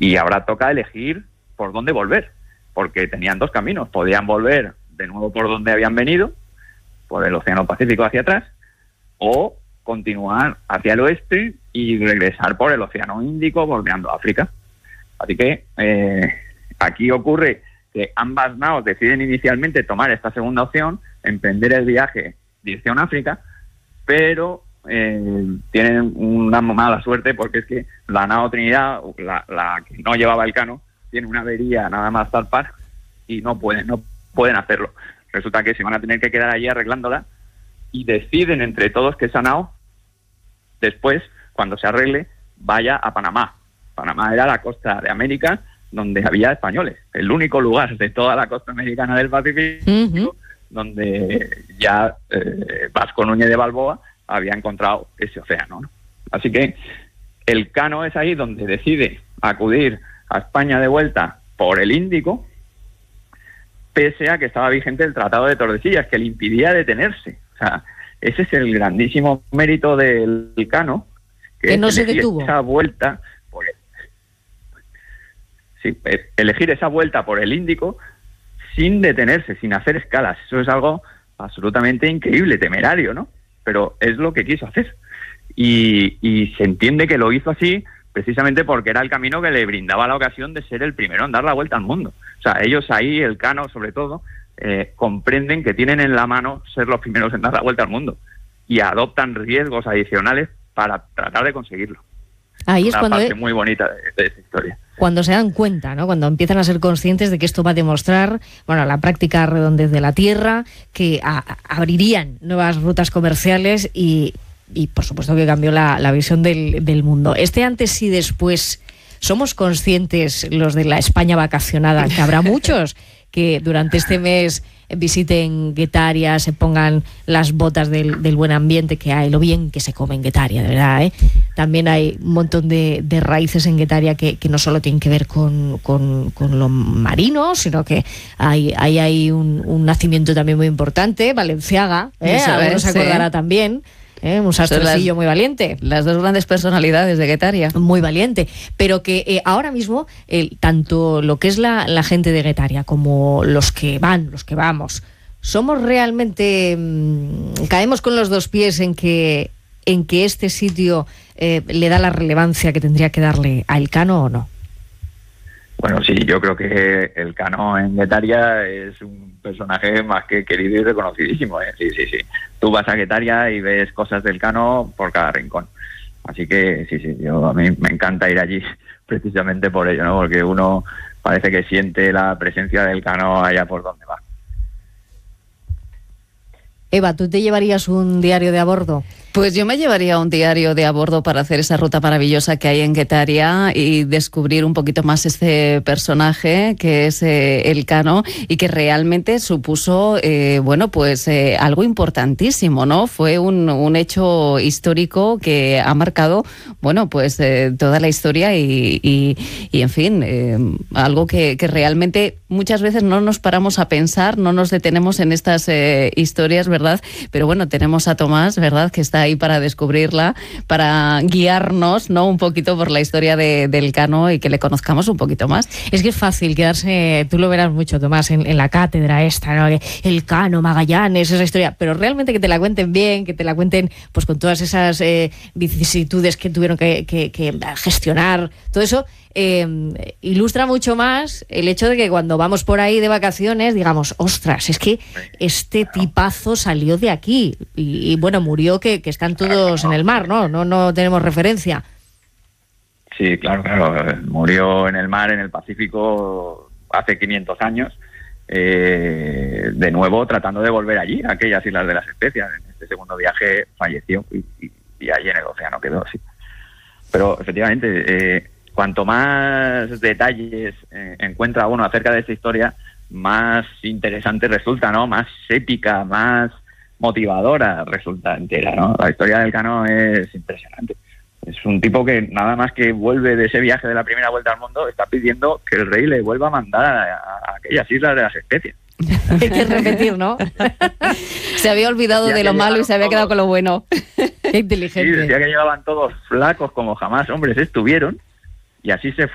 Y ahora toca elegir por dónde volver, porque tenían dos caminos. Podían volver de nuevo por donde habían venido, por el Océano Pacífico hacia atrás, o continuar hacia el oeste y regresar por el Océano Índico, bordeando África. Así que aquí ocurre que ambas naos deciden inicialmente tomar esta segunda opción, emprender el viaje dirección África, pero tienen una mala suerte, porque es que la nao Trinidad, la que no llevaba el Cano, tiene una avería nada más zarpar y no pueden hacerlo. Resulta que se van a tener que quedar allí arreglándola y deciden entre todos que esa nao, después, cuando se arregle, vaya a Panamá. Panamá era la costa de América donde había españoles, el único lugar de toda la costa americana del Pacífico donde ya Vasco Núñez de Balboa había encontrado ese océano, ¿no? Así que el Cano es ahí donde decide acudir a España de vuelta por el Índico, pese a que estaba vigente el Tratado de Tordesillas, que le impidía detenerse. O sea, ese es el grandísimo mérito del Cano, que no se detuvo. Esa vuelta elegir esa vuelta por el Índico sin detenerse, sin hacer escalas. Eso es algo absolutamente increíble, temerario, ¿no? Pero es lo que quiso hacer. Y se entiende que lo hizo así precisamente porque era el camino que le brindaba la ocasión de ser el primero en dar la vuelta al mundo. O sea, ellos ahí, el Cano sobre todo, comprenden que tienen en la mano ser los primeros en dar la vuelta al mundo y adoptan riesgos adicionales para tratar de conseguirlo. Ahí es cuando parte muy bonita de esa historia. Cuando se dan cuenta, ¿no? Cuando empiezan a ser conscientes de que esto va a demostrar, bueno, la práctica redondez de la tierra, que abrirían nuevas rutas comerciales y por supuesto que cambió la visión del mundo. Este antes y después, ¿somos conscientes los de la España vacacionada, que habrá muchos que durante este mes visiten Guetaria, se pongan las botas del buen ambiente que hay, lo bien que se come en Guetaria, de verdad, ¿eh? También hay un montón de raíces en Guetaria que no solo tienen que ver con lo marino, sino que hay un nacimiento también muy importante, Valenciaga, algunos se acordará también. Un sastrecillo muy valiente. Las dos grandes personalidades de Guetaria. Muy valiente. Pero que ahora mismo, tanto lo que es la gente de Guetaria como los que vamos, somos realmente... caemos con los dos pies en que este sitio le da la relevancia que tendría que darle a Elcano, ¿o no? Bueno, sí, yo creo que el Cano en Guetaria es un personaje más que querido y reconocidísimo, ¿eh? Sí. Tú vas a Guetaria y ves cosas del Cano por cada rincón. Así que sí, a mí me encanta ir allí precisamente por ello, ¿no? Porque uno parece que siente la presencia del Cano allá por donde va. Eva, ¿tú te llevarías un diario de a bordo? Pues yo me llevaría un diario de a bordo para hacer esa ruta maravillosa que hay en Guetaria y descubrir un poquito más este personaje que es el Cano y que realmente supuso, algo importantísimo, ¿no? Fue un hecho histórico que ha marcado, toda la historia y en fin, algo que realmente muchas veces no nos paramos a pensar, no nos detenemos en estas historias, ¿verdad? Pero bueno, tenemos a Tomás, ¿verdad?, que está ahí para descubrirla, para guiarnos, ¿no?, un poquito por la historia del Cano y que le conozcamos un poquito más. Es que es fácil quedarse, tú lo verás mucho, Tomás, en la cátedra esta, ¿no?, el Cano, Magallanes, esa historia, pero realmente que te la cuenten bien, que te la cuenten pues con todas esas vicisitudes que tuvieron que gestionar, todo eso ilustra mucho más el hecho de que cuando vamos por ahí de vacaciones digamos, ostras, es que este tipazo salió de aquí y bueno, murió que están todos en el mar, no tenemos referencia. Sí, claro, murió en el mar, en el Pacífico, hace 500 años, de nuevo tratando de volver allí, a aquellas Islas de las Especias. En este segundo viaje falleció y allí en el océano quedó, sí. Pero efectivamente, cuanto más detalles encuentra uno acerca de esta historia, más interesante resulta, ¿no? Más épica, más motivadora resulta entera, ¿no? La historia del Cano es impresionante. Es un tipo que nada más que vuelve de ese viaje de la primera vuelta al mundo está pidiendo que el rey le vuelva a mandar a aquellas Islas de las Especias. Hay que repetir, ¿no? Se había olvidado de lo malo y se había quedado con lo bueno. Qué inteligente. Sí, decía que llegaban todos flacos como jamás hombres estuvieron, y así se fue.